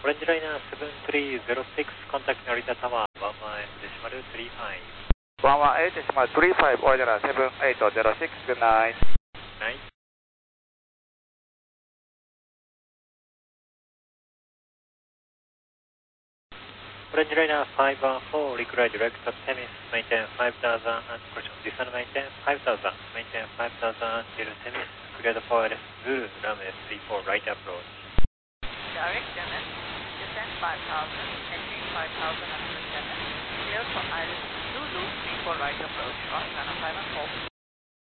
Orange Liner 7306, contact Narita Tower, 11.35. 11.35, Orange Liner 7806, good night. Night. Orange Liner 514, require direct at Temis, maintain 5000, and descend maintain 5000, maintain 5000 until Temis, clear the power Zulu, runway 34, right approach. Direct Temis, descend 5000, maintain 5000 until Temis, clear for Iris Zulu, 34 right approach, Ross, 514.